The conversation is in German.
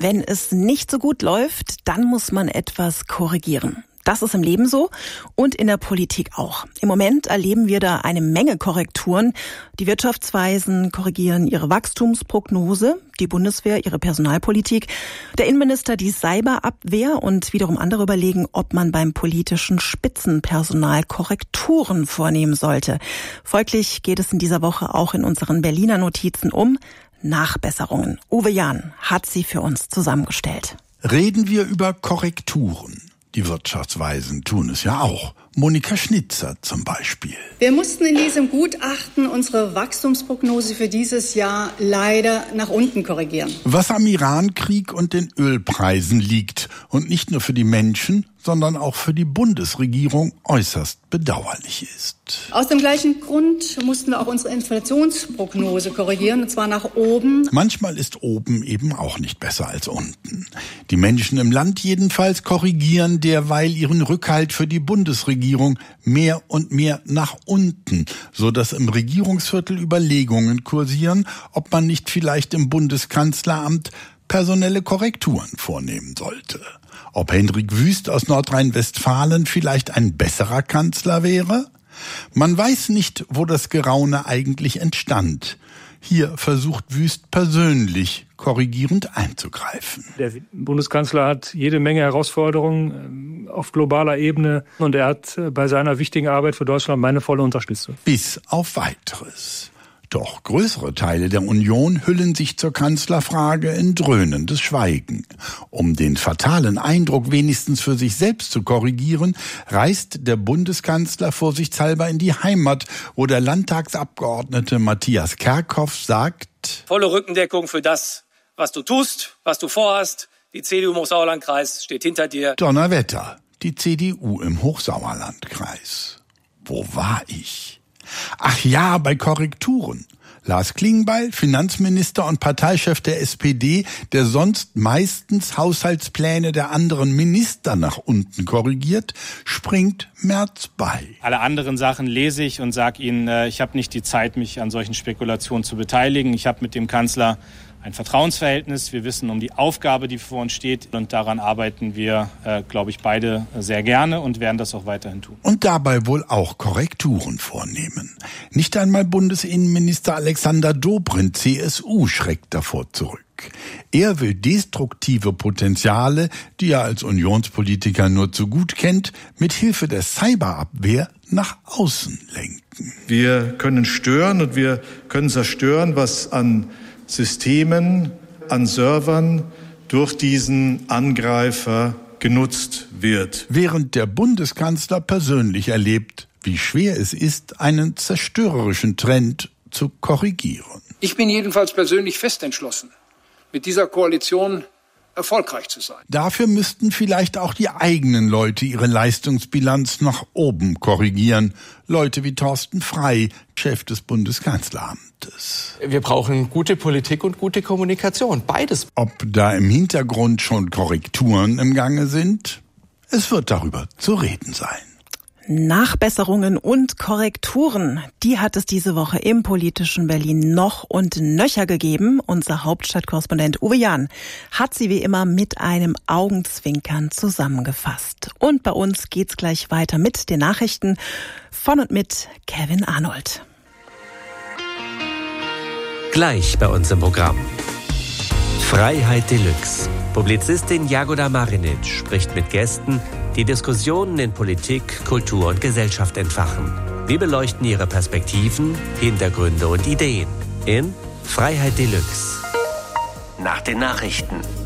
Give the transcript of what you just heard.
Wenn es nicht so gut läuft, dann muss man etwas korrigieren. Das ist im Leben so und in der Politik auch. Im Moment erleben wir da eine Menge Korrekturen. Die Wirtschaftsweisen korrigieren ihre Wachstumsprognose, die Bundeswehr ihre Personalpolitik, der Innenminister die Cyberabwehr und wiederum andere überlegen, ob man beim politischen Spitzenpersonal Korrekturen vornehmen sollte. Folglich geht es in dieser Woche auch in unseren Berliner Notizen um Nachbesserungen. Uwe Jahn hat sie für uns zusammengestellt. Reden wir über Korrekturen. Die Wirtschaftsweisen tun es ja auch. Monika Schnitzer zum Beispiel. Wir mussten in diesem Gutachten unsere Wachstumsprognose für dieses Jahr leider nach unten korrigieren. Was am Irankrieg und den Ölpreisen liegt und nicht nur für die Menschen, sondern auch für die Bundesregierung äußerst bedauerlich ist. Aus dem gleichen Grund mussten wir auch unsere Inflationsprognose korrigieren, und zwar nach oben. Manchmal ist oben eben auch nicht besser als unten. Die Menschen im Land jedenfalls korrigieren derweil ihren Rückhalt für die Bundesregierung mehr und mehr nach unten, so dass im Regierungsviertel Überlegungen kursieren, ob man nicht vielleicht im Bundeskanzleramt personelle Korrekturen vornehmen sollte. Ob Hendrik Wüst aus Nordrhein-Westfalen vielleicht ein besserer Kanzler wäre? Man weiß nicht, wo das Geraune eigentlich entstand. Hier versucht Wüst persönlich korrigierend einzugreifen. Der Bundeskanzler hat jede Menge Herausforderungen auf globaler Ebene und er hat bei seiner wichtigen Arbeit für Deutschland meine volle Unterstützung. Bis auf Weiteres. Doch größere Teile der Union hüllen sich zur Kanzlerfrage in dröhnendes Schweigen. Um den fatalen Eindruck wenigstens für sich selbst zu korrigieren, reist der Bundeskanzler vorsichtshalber in die Heimat, wo der Landtagsabgeordnete Matthias Kerkhoff sagt: Volle Rückendeckung für das, was du tust, was du vorhast. Die CDU im Hochsauerlandkreis steht hinter dir. Donnerwetter, die CDU im Hochsauerlandkreis. Wo war ich? Ach ja, bei Korrekturen. Lars Klingbeil, Finanzminister und Parteichef der SPD, der sonst meistens Haushaltspläne der anderen Minister nach unten korrigiert, springt Merz bei. Alle anderen Sachen lese ich und sage Ihnen, ich habe nicht die Zeit, mich an solchen Spekulationen zu beteiligen. Ich habe mit dem Kanzler ein Vertrauensverhältnis. Wir wissen um die Aufgabe, die vor uns steht. Und daran arbeiten wir, glaube ich, beide sehr gerne und werden das auch weiterhin tun. Und dabei wohl auch Korrekturen vornehmen. Nicht einmal Bundesinnenminister Alexander Dobrindt, CSU, schreckt davor zurück. Er will destruktive Potenziale, die er als Unionspolitiker nur zu gut kennt, mit Hilfe der Cyberabwehr nach außen lenken. Wir können stören und wir können zerstören, was an Systemen, an Servern durch diesen Angreifer genutzt wird. Während der Bundeskanzler persönlich erlebt, wie schwer es ist, einen zerstörerischen Trend zu korrigieren. Ich bin jedenfalls persönlich fest entschlossen, mit dieser Koalition erfolgreich zu sein. Dafür müssten vielleicht auch die eigenen Leute ihre Leistungsbilanz nach oben korrigieren. Leute wie Thorsten Frey, Chef des Bundeskanzleramtes. Wir brauchen gute Politik und gute Kommunikation, beides. Ob da im Hintergrund schon Korrekturen im Gange sind? Es wird darüber zu reden sein. Nachbesserungen und Korrekturen, die hat es diese Woche im politischen Berlin noch und nöcher gegeben. Unser Hauptstadtkorrespondent Uwe Jahn hat sie wie immer mit einem Augenzwinkern zusammengefasst. Und bei uns geht's gleich weiter mit den Nachrichten von und mit Kevin Arnold. Gleich bei uns im Programm. Freiheit Deluxe. Publizistin Jagoda Marinic spricht mit Gästen, die Diskussionen in Politik, Kultur und Gesellschaft entfachen. Wir beleuchten ihre Perspektiven, Hintergründe und Ideen in Freiheit Deluxe. Nach den Nachrichten.